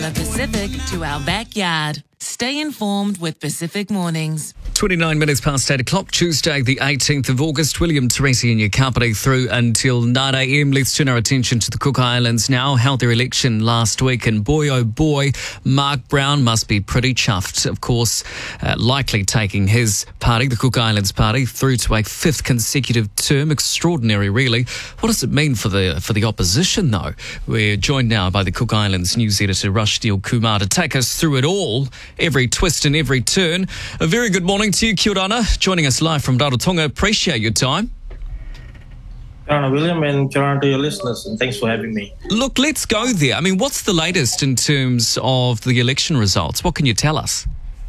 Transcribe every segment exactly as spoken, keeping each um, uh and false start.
The Pacific to our backyard. Stay informed with Pacific Mornings. twenty-nine minutes past eight o'clock, Tuesday, the eighteenth of August. William Teresi in your company through until nine a.m. Let's turn our attention to the Cook Islands now. Held their election last week, and boy, oh boy, Mark Brown must be pretty chuffed. Of course, uh, likely taking his party, the Cook Islands Party, through to a fifth consecutive term. Extraordinary, really. What does it mean for the for the opposition, though? We're joined now by the Cook Islands news editor, Rushdie Kumar, to take us through it all, every twist and every turn. A very good morning to you, Kia ora, joining us live from Rarotonga. Appreciate your time. Kia ora, William, and kia ora to your listeners, and thanks for having me. Look, let's go there. I mean, what's the latest in terms of the election results? What can you tell us?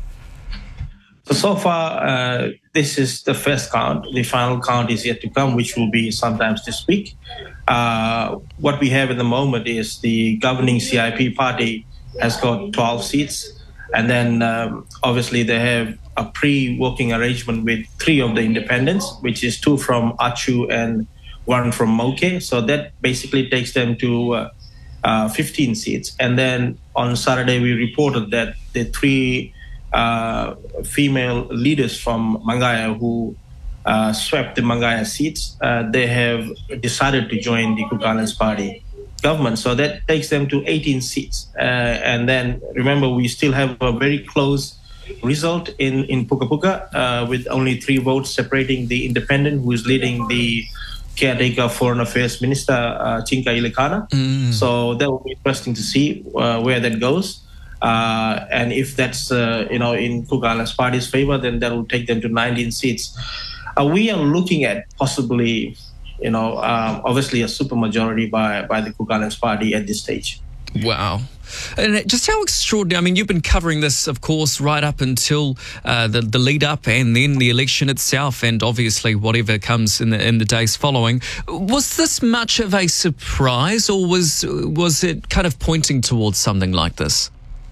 So, so far, uh, this is the first count. The final count is yet to come, which will be sometimes this week. Uh, what we have at the moment is the governing C I P party has got twelve seats. And then, um, obviously, they have a pre-working arrangement with three of the independents, which is two from Achu and one from Moke. So that basically takes them to uh, uh, fifteen seats. And then on Saturday, we reported that the three uh, female leaders from Mangaya who uh, swept the Mangaya seats, uh, they have decided to join the Cook Islands Party government. So that takes them to eighteen seats. Uh, and then remember, we still have a very close result in, in Puka Puka uh, with only three votes separating the independent who is leading the caretaker foreign affairs minister, uh, Chinka Ilikana. Mm. So that will be interesting to see uh, where that goes. Uh, and if that's, uh, you know, in Cook Islands Party's favor, then that will take them to nineteen seats. Uh, we are looking at possibly, you know, um, obviously a supermajority by, by the Cook Islands Party at this stage. Wow. And just how extraordinary. I mean, you've been covering this, of course, right up until uh, the, the lead up and then the election itself, and obviously whatever comes in the in the days following. Was this much of a surprise, or was was it kind of pointing towards something like this?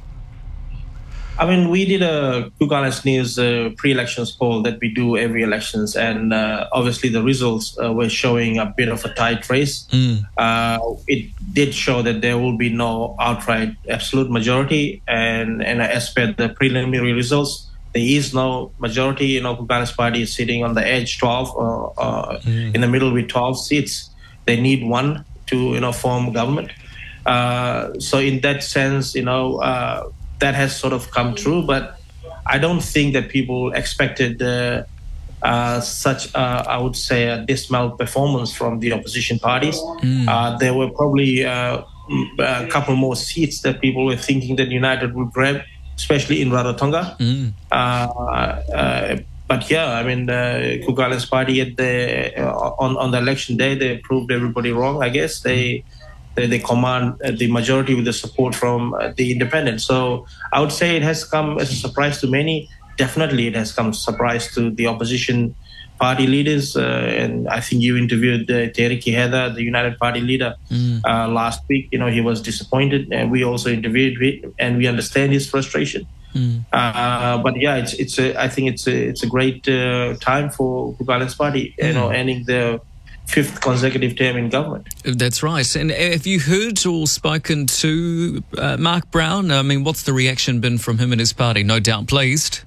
I mean, we did a Cook Islands News uh, pre-elections poll that we do every elections, and uh, obviously the results uh, were showing a bit of a tight race. Mm. Uh, it did show that there will be no outright absolute majority, and, and as per the preliminary results, there is no majority. You know, Cook Islands Party is sitting on the edge, twelve, uh, uh, mm. in the middle with twelve seats. They need one to, you know, form government. Uh, so in that sense, you know, uh, that has sort of come true, but I don't think that people expected uh, uh, such, uh, I would say, a dismal performance from the opposition parties. Mm. Uh, there were probably uh, a couple more seats that people were thinking that United would grab, especially in Rarotonga. Mm. Uh, uh, but yeah, I mean, the Cook Islands Party at the uh, on on the election day, they proved everybody wrong. I guess they. They, they command the majority with the support from uh, the independents. So I would say it has come as a surprise to many. Definitely it has come as a surprise to the opposition party leaders. Uh, and I think you interviewed uh, Tereki Heather, the United Party leader, mm. uh, last week. You know, he was disappointed, and we also interviewed him, and we understand his frustration. Mm. Uh, but yeah, it's it's a, I think it's a, it's a great uh, time for Cook Islands Party, mm. you know, ending the fifth consecutive term in government. That's right. And have you heard or spoken to uh, Mark Brown? I mean, what's the reaction been from him and his party? No doubt pleased.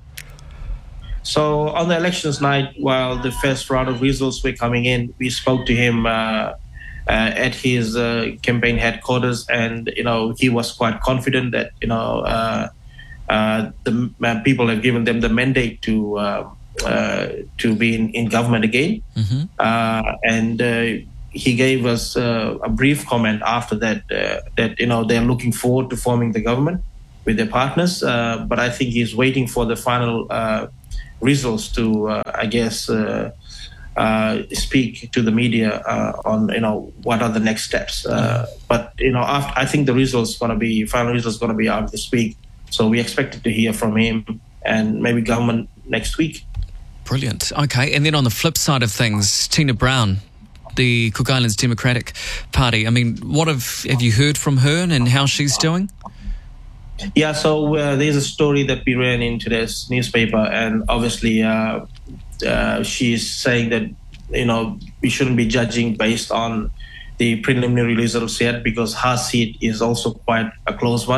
So on the elections night, while the first round of results were coming in, we spoke to him uh, uh, at his uh, campaign headquarters, and you know, he was quite confident that you know uh, uh, the uh, people have given them the mandate to. Uh, Uh, to be in, in government again. Mm-hmm. Uh, and uh, he gave us uh, a brief comment after that, uh, that, you know, they're looking forward to forming the government with their partners. Uh, but I think he's waiting for the final uh, results to, uh, I guess, uh, uh, speak to the media uh, on, you know, what are the next steps. Uh, but, you know, after, I think the results going to be, final results going to be out this week. So we expected to hear from him and maybe government next week. Brilliant. Okay, and then on the flip side of things, Tina Brown, the Cook Islands Democratic Party. I mean, what have have you heard from her and how she's doing? Yeah, so uh, there's a story that we ran in today's newspaper, and obviously uh, uh, she's saying that, you know, we shouldn't be judging based on the preliminary results yet, because her seat is also quite a close one.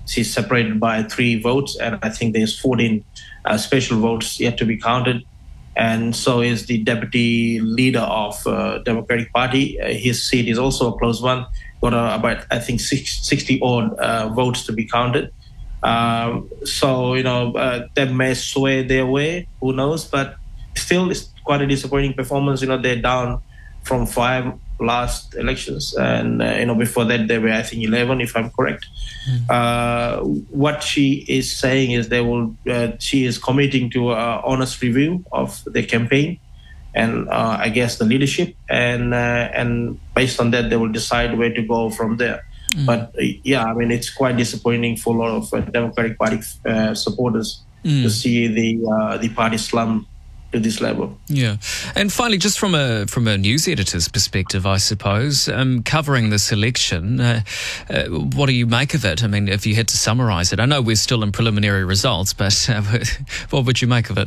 she's separated by three votes, and I think there's fourteen uh, special votes yet to be counted. And so is the deputy leader of uh, Democratic Party. Uh, his seat is also a close one. Got uh, about, I think, sixty odd uh, votes to be counted. Um, so, you know, uh, that may sway their way, who knows, but still it's quite a disappointing performance. You know, they're down from five last elections, and, uh, you know, before that they were, I think, eleven, if I'm correct. Mm. Uh, what she is saying is they will, uh, she is committing to an honest review of the campaign and uh, I guess the leadership, and, uh, and based on that they will decide where to go from there. Mm. But uh, yeah, I mean, it's quite disappointing for a lot of uh, Democratic Party uh, supporters mm. to see the uh, the party slump to this level. Yeah, and finally, just from a from a news editor's perspective, I suppose, um, covering this election, uh, uh, what do you make of it? I mean, if you had to summarise it, I know we're still in preliminary results, but uh, what would you make of it?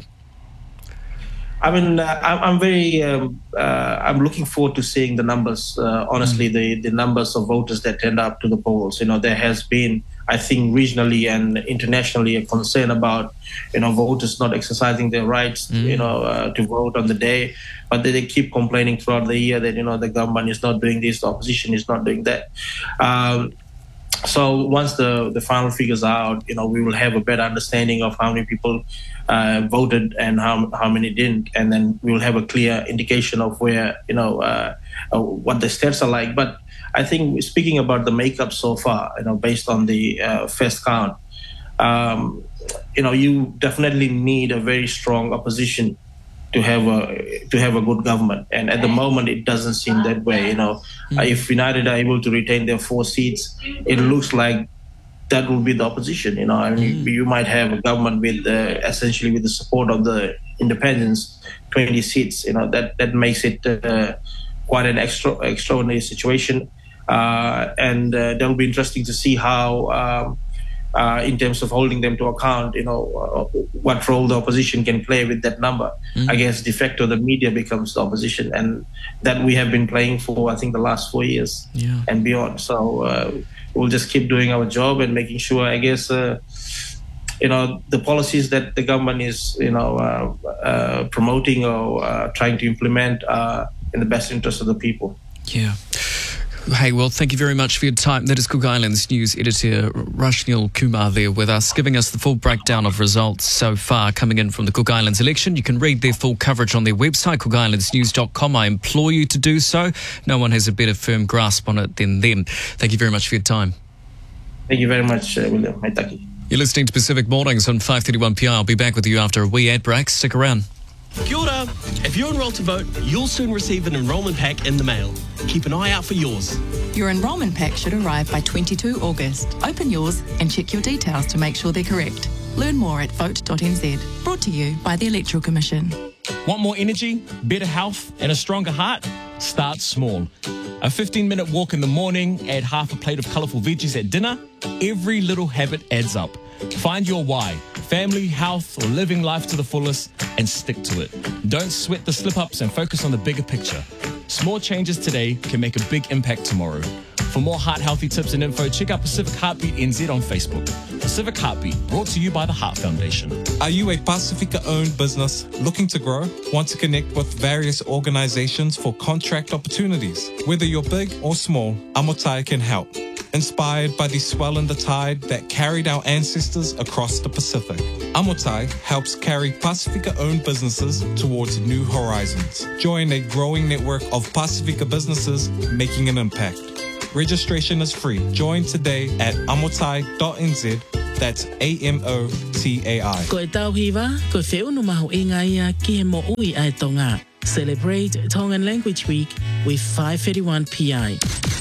I mean, uh, I'm very, um, uh, I'm looking forward to seeing the numbers, uh, honestly, mm. the, the numbers of voters that turned up to the polls. You know, there has been, I think, regionally and internationally a concern about, you know, voters not exercising their rights, mm. you know, uh, to vote on the day. But they, they keep complaining throughout the year that, you know, the government is not doing this, the opposition is not doing that. Um, So once the, the final figures are out, you know, we will have a better understanding of how many people uh, voted and how how many didn't, and then we will have a clear indication of where, you know, uh, uh, what the stats are like. But I think speaking about the makeup so far, you know, based on the uh, first count, um, you know, you definitely need a very strong opposition to have a to have a good government, and at the moment it doesn't seem that way. You know, mm. uh, if United are able to retain their four seats, it looks like that will be the opposition. You know, I mean, mm. you might have a government with uh, essentially with the support of the independents, twenty seats. You know, that that makes it uh, quite an extra extraordinary situation, uh, and uh, that will be interesting to see how. Um, Uh, in terms of holding them to account, you know, uh, what role the opposition can play with that number. Mm-hmm. I guess de facto the media becomes the opposition, and that we have been playing for, I think, the last four years yeah. and beyond. So uh, we'll just keep doing our job and making sure, I guess, uh, you know, the policies that the government is, you know, uh, uh, promoting or uh, trying to implement are in the best interest of the people. Yeah. Hey, well, thank you very much for your time. That is Cook Islands news editor Rashnil Kumar there with us, giving us the full breakdown of results so far coming in from the Cook Islands election. You can read their full coverage on their website, cook islands news dot com. I implore you to do so. No one has a better firm grasp on it than them. Thank you very much for your time. Thank you very much, uh, William. Maitaki. You're listening to Pacific Mornings on five thirty-one P R. I'll be back with you after a wee ad break. Stick around. Kia ora. If you're enrolled to vote, you'll soon receive an enrolment pack in the mail. Keep an eye out for yours. Your enrolment pack should arrive by the twenty-second of August. Open yours and check your details to make sure they're correct. Learn more at vote dot n z. Brought to you by the Electoral Commission. Want more energy, better health and a stronger heart? Start small. A fifteen minute walk in the morning, add half a plate of colourful veggies at dinner. Every little habit adds up. Find your why, family, health or living life to the fullest, and stick to it. Don't sweat the slip-ups and focus on the bigger picture. Small changes today can make a big impact tomorrow. For more heart-healthy tips and info, check out Pacific Heartbeat N Z on Facebook. Pacific Heartbeat, brought to you by the Heart Foundation. Are you a Pacifica-owned business looking to grow? Want to connect with various organizations for contract opportunities? Whether you're big or small, Amotai can help. Inspired by the swell in the tide that carried our ancestors across the Pacific, Amotai helps carry Pacifica-owned businesses towards new horizons. Join a growing network of Pacifica businesses making an impact. Registration is free. Join today at amotai dot n z. That's A M O T A I. Ko e tau hiwa, ko e whiu no maho inga ia ki he mo ui ai tonga. Celebrate Tongan Language Week with five thirty-one P I.